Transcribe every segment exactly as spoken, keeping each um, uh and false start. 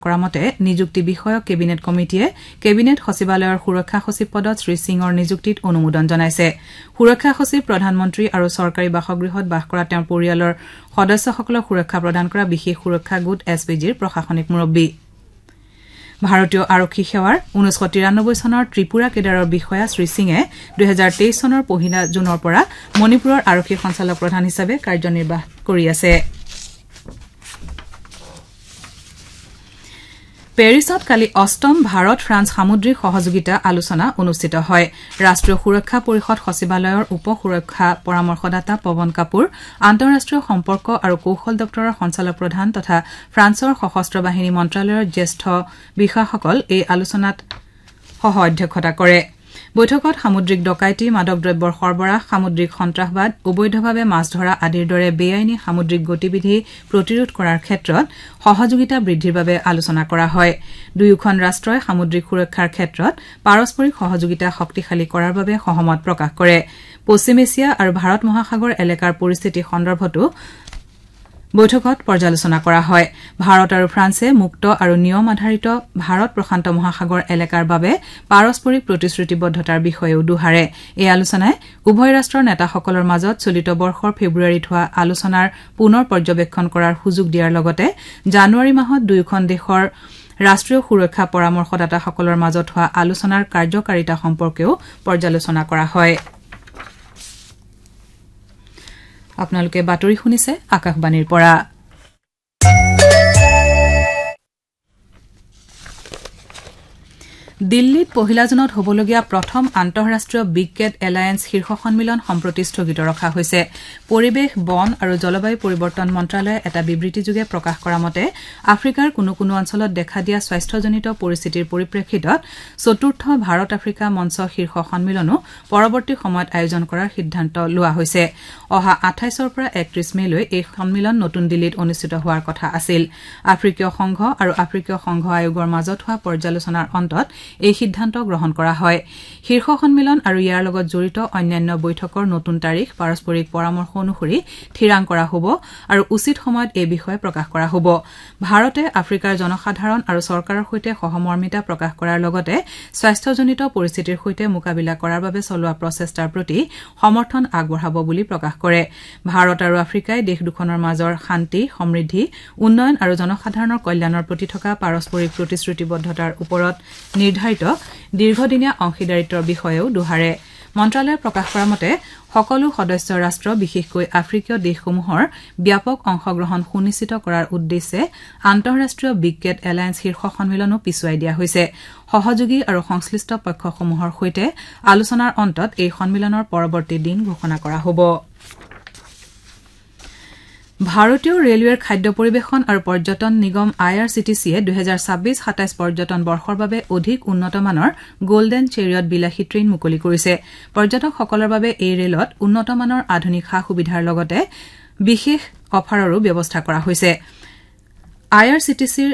কৰা মতে নিযুক্তি বিষয়ক কেবিনেট কমিটিয়ে কেবিনেট সচিবালয়ৰ সুৰক্ষা সচিব পদত শ্ৰী সিঙৰ নিযুক্তিত অনুমোদন জনাইছে সুৰক্ষা সচিব প্ৰধানমন্ত্ৰী আৰু চৰকাৰী বাসগৃহত বাস কৰা তেওঁৰ পৰিয়ালৰ সদস্যসকলক সুৰক্ষা প্ৰদান কৰা বিশেষ সুৰক্ষা গোট এছ পি জিৰ প্ৰশাসনিক মুৰব্বী ভাৰতীয় আৰক্ষী সেৱাৰ ঊনৈশ তিৰানব্বৈ চনৰ ত্ৰিপুৰা কেডাৰৰ বিষয়া শ্ৰী সিঙে দুই হাজাৰ তেইছ চনৰ পহিলা জুনৰ পৰা মণিপুৰৰ আৰক্ষী সঞ্চালক প্ৰধান হিচাপে কাৰ্যনিৰ্বাহ কৰি আছে পেৰিছত কালি অষ্টম ভাৰত ফ্ৰান্স সামুদ্ৰিক সহযোগিতা আলোচনা অনুষ্ঠিত হয় ৰাষ্ট্ৰীয় সুৰক্ষা পৰিষদ সচিবালয়ৰ উপ সুৰক্ষা পৰামৰ্শদাতা পৱন কাপুৰ আন্তঃৰাষ্ট্ৰীয় সম্পৰ্ক আৰু কৌশল দপ্তৰৰ সঞ্চালক প্ৰধান তথা ফ্ৰান্সৰ সশস্ত্ৰ বাহিনী মন্ত্ৰালয়ৰ জ্যেষ্ঠ বিষয়াসকল এই আলোচনাত সহ অধ্যক্ষতা কৰে বৈঠকত সামুদ্ৰিক ডকাইতি মাদক দ্ৰব্যৰ সৰবৰাহ সামুদ্ৰিক সন্ত্ৰাসবাদ অবৈধভাৱে মাছ ধৰা আদিৰ দৰে বেআইনী সামুদ্ৰিক গতিবিধি প্ৰতিৰোধ কৰাৰ ক্ষেত্ৰত সহযোগিতা বৃদ্ধিৰ বাবে আলোচনা কৰা হয় দুয়োখন ৰাষ্ট্ৰই সামুদ্ৰিক সুৰক্ষাৰ ক্ষেত্ৰত পাৰস্পৰিক সহযোগিতা শক্তিশালী কৰাৰ বাবে সহমত প্ৰকাশ কৰে পশ্চিম এছিয়া আৰু ভাৰত মহাসাগৰ এলেকাৰ পৰিস্থিতি সন্দৰ্ভতো বৈঠকত পৰ্যালোচনা কৰা হয় ভাৰত আৰু ফ্ৰান্সে মুক্ত আৰু নিয়ম আধাৰিত ভাৰত প্ৰশান্ত মহাসাগৰ এলেকাৰ বাবে পাৰস্পৰিক প্ৰতিশ্ৰুতিবদ্ধতাৰ বিষয়েও দোহাৰে এই আলোচনাই উভয় ৰাষ্ট্ৰৰ নেতাসকলৰ মাজত চলিত বৰ্ষৰ ফেব্ৰুৱাৰীত হোৱা আলোচনাৰ পুনৰ পৰ্যবেক্ষণ কৰাৰ সুযোগ দিয়াৰ লগতে জানুৱাৰী মাহত দুয়োখন দেশৰ ৰাষ্ট্ৰীয় সুৰক্ষা পৰামৰ্শদাতাসকলৰ মাজত হোৱা আলোচনাৰ কাৰ্যকাৰিতা সম্পৰ্কেও পৰ্যালোচনা কৰা হয় আপোনালোকে বাতৰি শুনিছে আকাশবাণীৰ পৰা দিল্লীত পহিলা জুনত হবলগীয়া প্ৰথম আন্তঃৰাষ্ট্ৰীয় বিগ কেট এলায়েন্স শীৰ্ষ সন্মিলন সম্প্ৰতি স্থগিত ৰখা হৈছে পৰিৱেশ বন আৰু জলবায়ু পৰিৱৰ্তন মন্ত্ৰালয়ে এটা বিবৃতিযোগে প্ৰকাশ কৰা মতে আফ্ৰিকাৰ কোনো কোনো অঞ্চলত দেখা দিয়া স্বাস্থ্যজনিত পৰিস্থিতিৰ পৰিপ্ৰেক্ষিতত চতুৰ্থ ভাৰত আফ্ৰিকা মঞ্চ শীৰ্ষ সন্মিলনো পৰৱৰ্তী সময়ত আয়োজন কৰাৰ সিদ্ধান্ত লোৱা হৈছে অহা আঠাইছৰ পৰা একত্ৰিশ মেলৈ এই সন্মিলন নতুন দিল্লীত অনুষ্ঠিত হোৱাৰ কথা আছিল আফ্ৰিকীয় সংঘ আৰু আফ্ৰিকীয় সংঘ আয়োগৰ মাজত হোৱা পৰ্যালোচনাৰ অন্তত এই সিদ্ধান্ত গ্ৰহণ কৰা হয় শীৰ্ষ সন্মিলন আৰু ইয়াৰ লগত জড়িত অন্যান্য বৈঠকৰ নতুন তাৰিখ পাৰস্পৰিক পৰামৰ্শ অনুসৰি থিৰাং কৰা হ'ব আৰু উচিত সময়ত এই বিষয়ে প্ৰকাশ কৰা হ'ব ভাৰতে আফ্ৰিকাৰ জনসাধাৰণ আৰু চৰকাৰৰ সৈতে সহমৰ্মিতা প্ৰকাশ কৰাৰ লগতে স্বাস্থ্যজনিত পৰিস্থিতিৰ সৈতে মোকাবিলা কৰাৰ বাবে চলোৱা প্ৰচেষ্টাৰ প্ৰতি সমৰ্থন আগবঢ়াব বুলি প্ৰকাশ কৰে ভাৰত আৰু আফ্ৰিকাই দেশ দুখনৰ মাজৰ শান্তি সমৃদ্ধি উন্নয়ন আৰু জনসাধাৰণৰ কল্যাণৰ প্ৰতি থকা পাৰস্পৰিক প্ৰতিশ্ৰুতিবদ্ধতাৰ ওপৰত নিৰ্ধাৰিত দীৰ্ঘদিনীয়া অংশীদাৰিত্বৰ বিষয়েও দোহাৰে মন্ত্ৰালয়ে প্ৰকাশ কৰা মতে সকলো সদস্য ৰাষ্ট্ৰ বিশেষকৈ আফ্ৰিকীয় দেশসমূহৰ ব্যাপক অংশগ্ৰহণ সুনিশ্চিত কৰাৰ উদ্দেশ্যে আন্তঃৰাষ্ট্ৰীয় বিগ কেট এলায়েন্স শীৰ্ষ সন্মিলনো পিছুৱাই দিয়া হৈছে সহযোগী আৰু সংশ্লিষ্ট পক্ষসমূহৰ সৈতে আলোচনাৰ অন্তত এই সন্মিলনৰ পৰৱৰ্তী দিন ঘোষণা কৰা হ'ব ভাৰতীয় ৰেলৱেৰ খাদ্য পৰিৱেশন আৰু পৰ্যটন নিগম আই আৰ চি টি চিয়ে দুহেজাৰ ছাব্বিছ সাতাইছ পৰ্যটন বৰ্ষৰ বাবে অধিক উন্নতমানৰ গোল্ডেন চেৰিয়ট বিলাসী ট্ৰেইন মুকলি কৰিছে পৰ্যটকসকলৰ বাবে এই ৰেলত উন্নতমানৰ আধুনিক সা সুবিধাৰ লগতে বিশেষ অফাৰৰো ব্যৱস্থা কৰা হৈছে আই আৰ চি টি চিৰ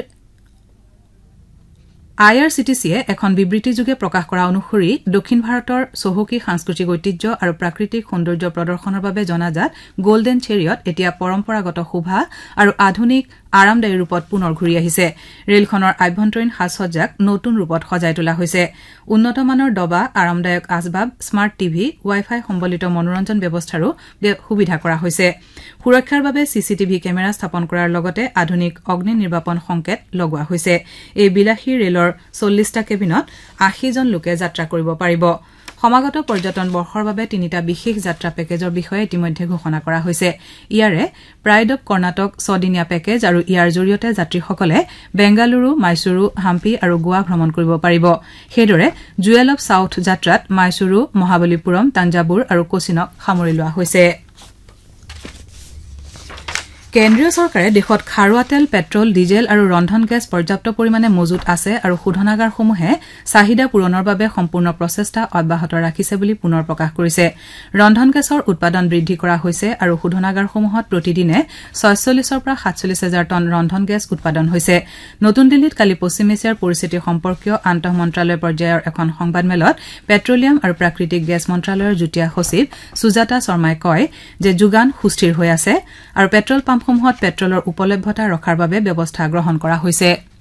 আই আৰ চি টি চিয়ে এখন বিবৃতিযোগে প্ৰকাশ কৰা অনুসৰি দক্ষিণ ভাৰতৰ চহকী সাংস্কৃতিক ঐতিহ্য আৰু প্ৰাকৃতিক সৌন্দৰ্য প্ৰদৰ্শনৰ বাবে জনাজাত গোল্ডেন চেৰিয়ট এতিয়া পৰম্পৰাগত শোভা আৰু আধুনিক আৰামদায়ী ৰূপত পুনৰ ঘূৰি আহিছে ৰেলখনৰ আভ্যন্তৰীণ সাজ সজ্জাক নতুন ৰূপত সজাই তোলা হৈছে উন্নতমানৰ ডবা আৰামদায়ক আচবাব স্মাৰ্ট টিভি ৱাই ফাই সম্বলিত মনোৰঞ্জন ব্যৱস্থাৰো সুবিধা কৰা হৈছে সুৰক্ষাৰ বাবে চি চি টিভি কেমেৰা স্থাপন কৰাৰ লগতে আধুনিক অগ্নি নিৰ্বাপন সংকেত লগোৱা হৈছে এই বিলাসী ৰেলৰ চল্লিছটা কেবিনত আশীজন লোকে যাত্ৰা কৰিব পাৰিব সমাগত পৰ্যটন বৰ্ষৰ বাবে তিনিটা বিশেষ যাত্ৰা পেকেজৰ বিষয়ে ইতিমধ্যে ঘোষণা কৰা হৈছে ইয়াৰে প্ৰাইড অব কৰ্ণাটক ছদিনীয়া পেকেজ আৰু ইয়াৰ জৰিয়তে যাত্ৰীসকলে বেংগালুৰু মাইচুৰু হাম্পি আৰু গোৱা ভ্ৰমণ কৰিব পাৰিব সেইদৰে জুৱেল অব ছাউথ যাত্ৰাত মাইচুৰু মহাবলীপুৰম তাঞ্জাবুৰ আৰু কোচিনক সামৰি লোৱা হৈছে কেন্দ্ৰীয় চৰকাৰে দেশত খাৰুৱা তেল পেট্ৰল ডিজেল আৰু ৰন্ধন গেছ পৰ্যাপ্ত পৰিমাণে মজুত আছে আৰু শোধনাগাৰসমূহে চাহিদা পূৰণৰ বাবে সম্পূৰ্ণ প্ৰচেষ্টা অব্যাহত ৰাখিছে বুলি পুনৰ প্ৰকাশ কৰিছে ৰন্ধন গেছৰ উৎপাদন বৃদ্ধি কৰা হৈছে আৰু শোধনাগাৰসমূহত প্ৰতিদিনে ছয়চল্লিছৰ পৰা সাতচল্লিছ হাজাৰ টন ৰন্ধন গেছ উৎপাদন হৈছে নতুন দিল্লীত কালি পশ্চিম এছিয়াৰ পৰিস্থিতি সম্পৰ্কীয় আন্তঃ মন্ত্ৰালয় পৰ্যায়ৰ এখন সংবাদমেলত পেট্ৰলিয়াম আৰু প্ৰাকৃতিক গেছ মন্ত্ৰালয়ৰ যুটীয়া সচিব সুজাতা শৰ্মাই কয় যে যোগান সুস্থিৰ হৈ আছে আৰু পেট্ৰল পাম্পসমূহত পেট্ৰলৰ উপলব্ধতা ৰখাৰ বাবে ব্যৱস্থা গ্ৰহণ কৰা হৈছে